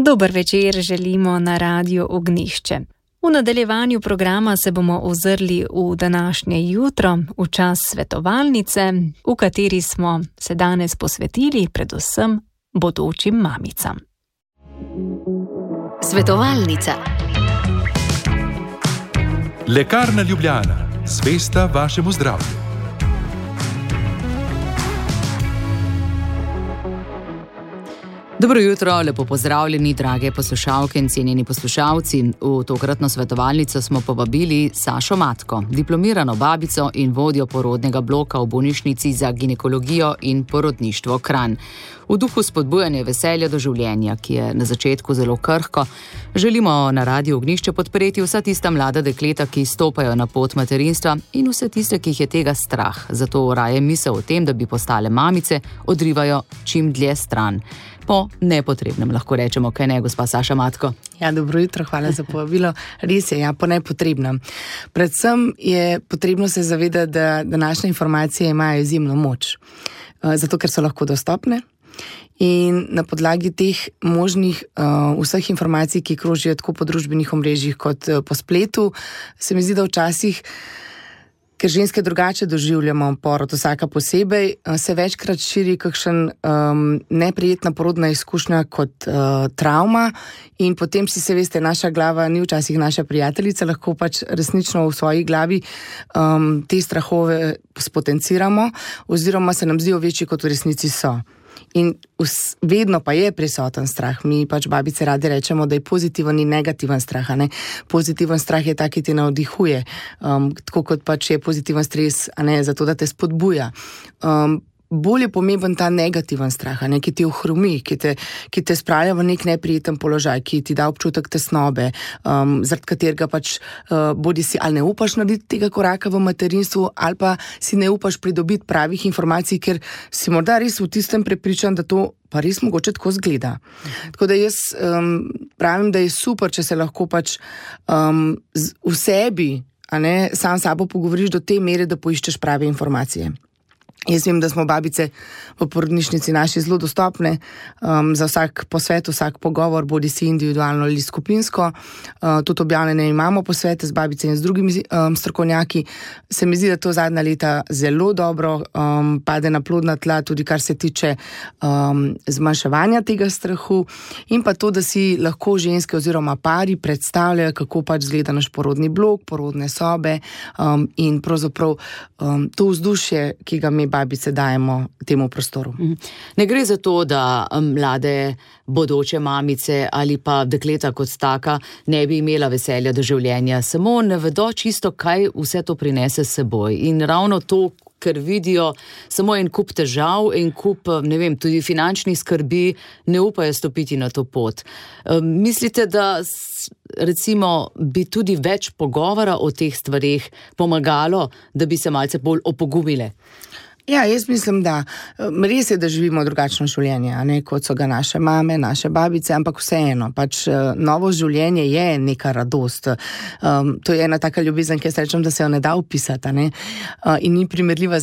Dober večer želimo na Radiu Ognjišče. V nadaljevanju programa se bomo ozrli v današnje jutro, v čas svetovalnice, v kateri smo se danes posvetili predvsem bodočim mamicam. Svetovalnica. Lekarna Ljubljana, zvesta vašemu zdravju. Dobro jutro, lepo pozdravljeni, drage poslušalke in cenjeni poslušalci. V tokratno svetovalnico smo povabili Sašo Matko, diplomirano babico in vodjo porodnega bloka v bolnišnici za ginekologijo in porodništvo Kranj. V duhu spodbujanja veselja do življenja, ki je na začetku zelo krhko, želimo na Radiu Ognjišče podpreti vsa tista mlada dekleta, ki stopajo na pot materinstva in vse tiste, ki jih je tega strah. Zato raje misel o tem, da bi postale mamice, odrivajo čim dlje stran. Po nepotrebnem, lahko rečemo, kaj ne, gospa Saša Matko? Ja, dobro jutro, hvala za povabilo. Res je, ja, po nepotrebnem. Predvsem je potrebno se zavedati, da današnje informacije imajo izjemno moč. Zato, ker so lahko dostopne. In na podlagi teh možnih vseh informacij, ki krožijo tako po družbenih omrežjih kot po spletu, se mi zdi, da včasih, ker ženske drugače doživljamo porod vsaka posebej, se večkrat širi kakšen neprijetna porodna izkušnja kot travma in potem se veste, naša glava ni včasih naša prijateljica, lahko pač resnično v svoji glavi te strahove spotenciramo oziroma se nam zdijo večji, kot v resnici so. In vedno pa je prisoten strah. Mi pač babice radi rečemo, da je pozitiven in negativen strah. Ne? Pozitiven strah je tak, ki te navdihuje, tako kot pač je pozitiven stres, zato da te spodbuja. Bolj je pomemben ta negativen strah, ki ti ohromi, ki te spravlja v nek neprijeten položaj, ki ti da občutek tesnobe, zaradi katerega pač bodi si ali ne upaš narediti tega koraka v materinstvu, ali pa si ne upaš pridobiti pravih informacij, ker si morda res v tistem prepričan, da to pa res mogoče tako zgleda. Tako da jaz pravim, da je super, če se lahko pač v sebi, sam sabo pogovoriš do te mere, da poiščeš prave informacije. Jaz vem, da smo babice v porodnišnici naši zelo dostopne za vsak posvet, vsak pogovor, bodi si individualno ali skupinsko. Tudi objavljene imamo posvete z babice in z drugimi strokovnjaki. Se mi zdi, da to zadnja leta zelo dobro pade na plodna tla, tudi kar se tiče zmanjševanja tega strahu in pa to, da si lahko ženske oziroma pari predstavljajo, kako pač izgleda naš porodni blok, porodne sobe in pravzaprav to vzdušje, ki ga mi babice dajemo temu prostoru. Ne gre za to, da mlade bodoče mamice ali pa dekleta kot taka ne bi imela veselja do življenja, samo ne vedo čisto, kaj vse to prinese s seboj. In ravno to, ker vidijo samo en kup težav, en kup, tudi finančnih skrbi, ne upajo stopiti na to pot. Mislite, da recimo bi tudi več pogovora o teh stvareh pomagalo, da bi se malce bolj opogumile? Ja, jaz mislim, da res je, da živimo drugačno življenje, kot so ga naše mame, naše babice, ampak vseeno, pač novo življenje je neka radost. To je ena taka ljubezen, ki jaz rečem, da se jo ne da opisati, in ni primerljiva